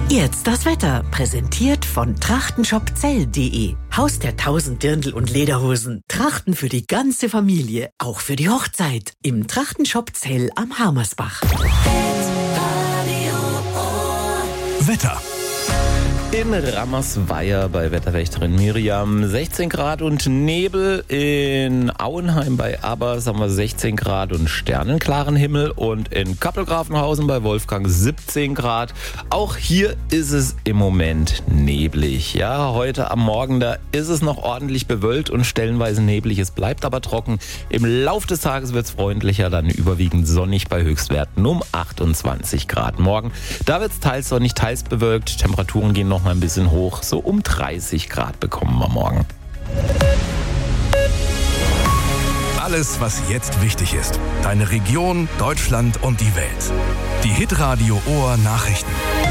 Jetzt das Wetter, präsentiert von trachtenshopzell.de. Haus der 1000 Dirndl und Lederhosen. Trachten für die ganze Familie, auch für die Hochzeit. Im Trachtenshop Zell am Hamersbach. Wetter. In Rammersweier bei Wetterwächterin Miriam 16 Grad und Nebel. In Auenheim bei Abbas haben wir 16 Grad und sternenklaren Himmel. Und in Kappelgrafenhausen bei Wolfgang 17 Grad. Auch hier ist es im Moment neblig. Ja, heute am Morgen, da ist es noch ordentlich bewölkt und stellenweise neblig. Es bleibt aber trocken. Im Lauf des Tages wird es freundlicher, dann überwiegend sonnig bei Höchstwerten um 28 Grad. Morgen, da wird es teils sonnig, teils bewölkt. Temperaturen gehen noch mal ein bisschen hoch. So um 30 Grad bekommen wir morgen. Alles, was jetzt wichtig ist. Deine Region, Deutschland und die Welt. Die Hitradio Ohr Nachrichten.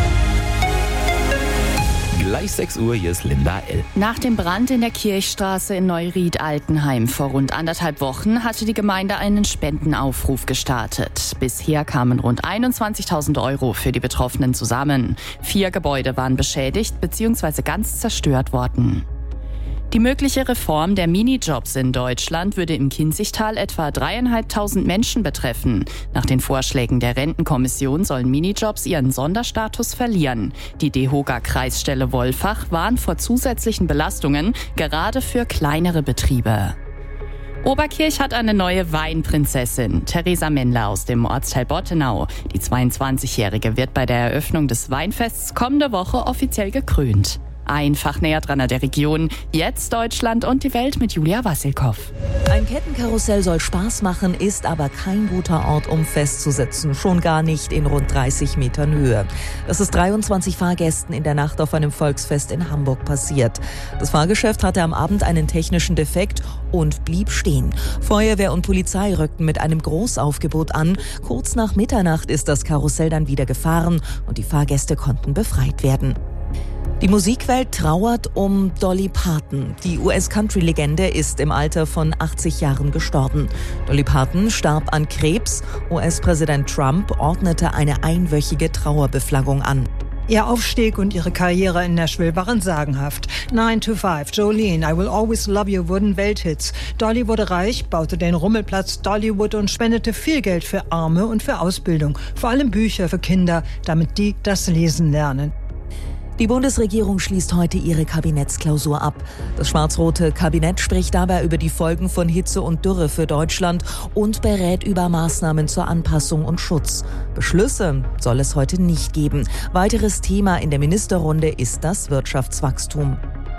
Gleich 6 Uhr, hier ist Linda L. Nach dem Brand in der Kirchstraße in Neuried-Altenheim vor rund 1,5 Wochen hatte die Gemeinde einen Spendenaufruf gestartet. Bisher kamen rund 21.000 Euro für die Betroffenen zusammen. 4 Gebäude waren beschädigt bzw. ganz zerstört worden. Die mögliche Reform der Minijobs in Deutschland würde im Kinzigtal etwa 3.500 Menschen betreffen. Nach den Vorschlägen der Rentenkommission sollen Minijobs ihren Sonderstatus verlieren. Die DEHOGA-Kreisstelle Wolfach warnt vor zusätzlichen Belastungen, gerade für kleinere Betriebe. Oberkirch hat eine neue Weinprinzessin, Theresa Mendler aus dem Ortsteil Bottenau. Die 22-Jährige wird bei der Eröffnung des Weinfests kommende Woche offiziell gekrönt. Einfach näher dran an der Region. Jetzt Deutschland und die Welt mit Julia Wassilkow. Ein Kettenkarussell soll Spaß machen, ist aber kein guter Ort, um festzusitzen. Schon gar nicht in rund 30 Metern Höhe. Das ist 23 Fahrgästen in der Nacht auf einem Volksfest in Hamburg passiert. Das Fahrgeschäft hatte am Abend einen technischen Defekt und blieb stehen. Feuerwehr und Polizei rückten mit einem Großaufgebot an. Kurz nach Mitternacht ist das Karussell dann wieder gefahren und die Fahrgäste konnten befreit werden. Die Musikwelt trauert um Dolly Parton. Die US-Country-Legende ist im Alter von 80 Jahren gestorben. Dolly Parton starb an Krebs. US-Präsident Trump ordnete eine einwöchige Trauerbeflaggung an. Ihr Aufstieg und ihre Karriere in Nashville waren sagenhaft. 9 to 5, Jolene, I Will Always Love You wurden Welthits. Dolly wurde reich, baute den Rummelplatz Dollywood und spendete viel Geld für Arme und für Ausbildung. Vor allem Bücher für Kinder, damit die das Lesen lernen. Die Bundesregierung schließt heute ihre Kabinettsklausur ab. Das schwarz-rote Kabinett spricht dabei über die Folgen von Hitze und Dürre für Deutschland und berät über Maßnahmen zur Anpassung und Schutz. Beschlüsse soll es heute nicht geben. Weiteres Thema in der Ministerrunde ist das Wirtschaftswachstum.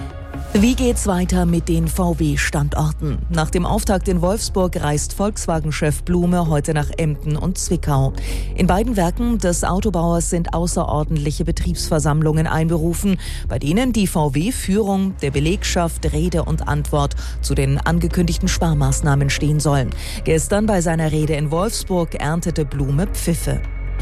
Wie geht's weiter mit den VW-Standorten? Nach dem Auftakt in Wolfsburg reist Volkswagen-Chef Blume heute nach Emden und Zwickau. In beiden Werken des Autobauers sind außerordentliche Betriebsversammlungen einberufen, bei denen die VW-Führung der Belegschaft Rede und Antwort zu den angekündigten Sparmaßnahmen stehen sollen. Gestern bei seiner Rede in Wolfsburg erntete Blume Pfiffe.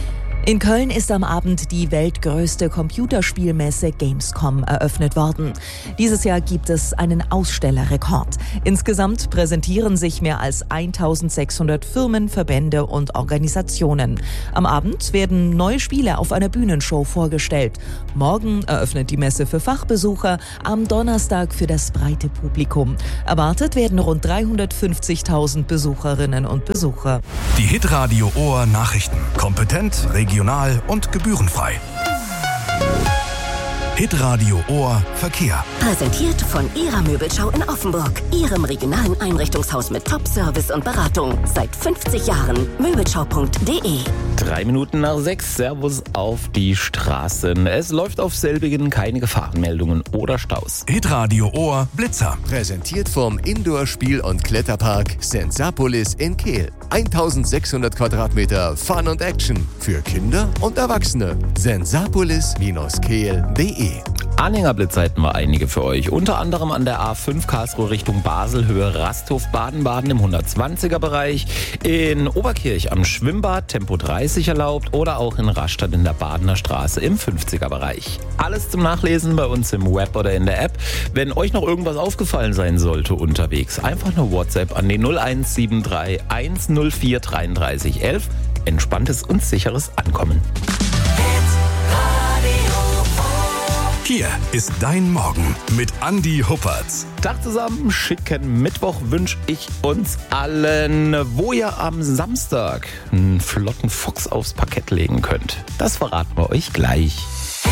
In Köln ist am Abend die weltgrößte Computerspielmesse Gamescom eröffnet worden. Dieses Jahr gibt es einen Ausstellerrekord. Insgesamt präsentieren sich mehr als 1.600 Firmen, Verbände und Organisationen. Am Abend werden neue Spiele auf einer Bühnenshow vorgestellt. Morgen eröffnet die Messe für Fachbesucher, am Donnerstag für das breite Publikum. Erwartet werden rund 350.000 Besucherinnen und Besucher. Die Hitradio Ohr Nachrichten. Kompetent, regional und gebührenfrei. Hitradio Ohr Verkehr. Präsentiert von Ihrer Möbelschau in Offenburg. Ihrem regionalen Einrichtungshaus mit Top-Service und Beratung. Seit 50 Jahren. Möbelschau.de. 3 Minuten nach 6. Servus auf die Straßen. Es läuft auf selbigen keine Gefahrenmeldungen oder Staus. Hitradio Ohr Blitzer. Präsentiert vom Indoor-Spiel- und Kletterpark Sensapolis in Kehl. 1600 Quadratmeter Fun und Action für Kinder und Erwachsene. Sensapolis-kehl.de. Anhängerblitz hatten wir einige für euch. Unter anderem an der A5 Karlsruhe Richtung Basel, Höhe Rasthof, Baden-Baden im 120er Bereich. In Oberkirch am Schwimmbad Tempo 30 erlaubt oder auch in Rastatt in der Badener Straße im 50er Bereich. Alles zum Nachlesen bei uns im Web oder in der App. Wenn euch noch irgendwas aufgefallen sein sollte unterwegs, einfach eine WhatsApp an die 0173 104 33 11. Entspanntes und sicheres Ankommen. Hitradio Hier ist dein Morgen mit Andi Huppertz. Tag zusammen, schicken Mittwoch wünsche ich uns allen, wo ihr am Samstag einen flotten Fuchs aufs Parkett legen könnt. Das verraten wir euch gleich.